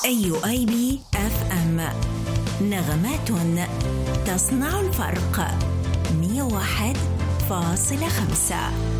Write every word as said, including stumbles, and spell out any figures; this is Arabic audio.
يو آي بي إف إم، نغمات تصنع الفرق. مئة وواحد فاصلة خمسة.